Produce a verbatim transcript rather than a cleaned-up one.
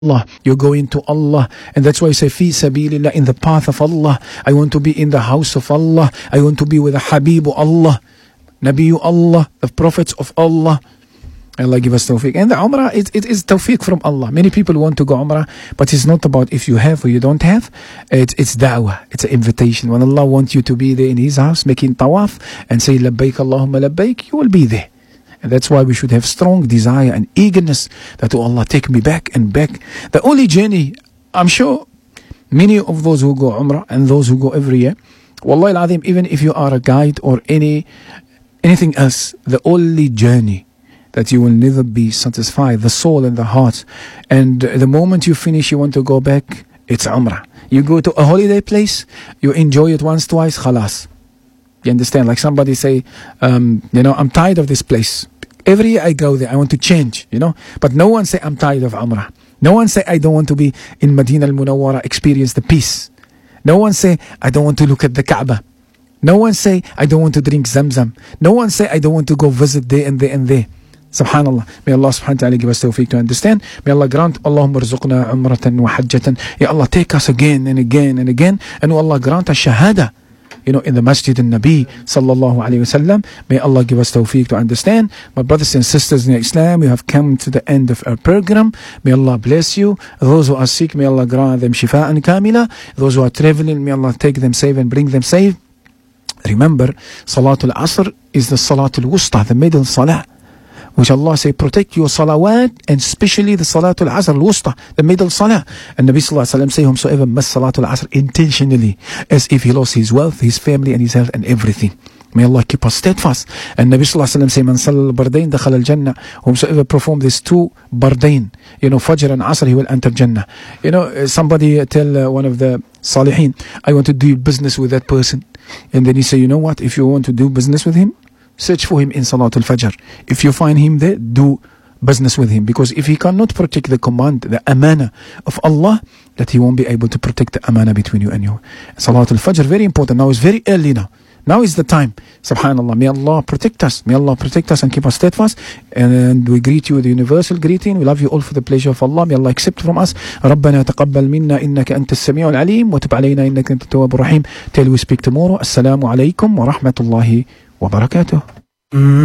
Allah, you're going to Allah, and that's why you say fi sabilillah, in the path of Allah. I want to be in the house of Allah. I want to be with the Habibu Allah, Nabiyu Allah, the prophets of Allah. Allah give us tawfiq. And the Umrah, it, it is tawfiq from Allah. Many people want to go Umrah, but it's not about if you have or you don't have. It, it's da'wah, it's an invitation. When Allah wants you to be there in His house, making tawaf and say labbaik Allahumma labbaik, you will be there. And that's why we should have strong desire and eagerness that, oh Allah, take me back and back. The only journey, I'm sure many of those who go Umrah and those who go every year, Wallahi al-Azim, even if you are a guide or any anything else, the only journey that you will never be satisfied, the soul and the heart. And the moment you finish, you want to go back, it's Umrah. You go to a holiday place, you enjoy it once, twice, khalas. You understand? Like somebody say, um, you know, I'm tired of this place. Every year I go there, I want to change, you know. But no one say, I'm tired of Umrah. No one say, I don't want to be in Medina al-Munawwara, experience the peace. No one say, I don't want to look at the Kaaba. No one say, I don't want to drink Zamzam. No one say, I don't want to go visit there and there and there. Subhanallah. May Allah subhanahu wa ta'ala give us tawfiq to understand. May Allah grant, Allahumma rzuqna umratan wa hajjatan. Ya Allah, take us again and again and again. And Allah grant us shahada, you know, in the Masjid al-Nabi sallallahu alayhi wa sallam. May Allah give us tawfiq to understand. My brothers and sisters in Islam, we have come to the end of our program. May Allah bless you. Those who are sick, may Allah grant them shifa'an kamila. Those who are traveling, may Allah take them safe and bring them safe. Remember, Salatul Asr is the Salatul Wusta, the middle Salah, which Allah say, protect your salawat, and especially the Salatul Asr al-Wusta, the middle Salah. And Nabi Sallallahu Alaihi Wasallam say, whomsoever missed Salatul Asr intentionally, as if he lost his wealth, his family and his health and everything. May Allah keep us steadfast. And Nabi Sallallahu Alaihi Wasallam say, man sallal al-bardain dakhal al-jannah. Whomsoever perform these two bardain, you know, Fajr and Asr, he will enter Jannah. You know, somebody tell uh, one of the Salihin, I want to do business with that person. And then he say, you know what, if you want to do business with him, search for him in Salatul Fajr. If you find him there, do business with him. Because if he cannot protect the command, the amana of Allah, that he won't be able to protect the amana between you and you. Salatul Fajr, very important. Now it's very early now. Now is the time. Subhanallah. May Allah protect us. May Allah protect us and keep us steadfast. And we greet you with the universal greeting. We love you all for the pleasure of Allah. May Allah accept from us. ربنا تقبل منا إنك أنت السميع العليم وتب علينا إنك أنت التواب الرحيم. Till we speak tomorrow. Assalamu alaikum wa rahmatullahi wa barakatuh.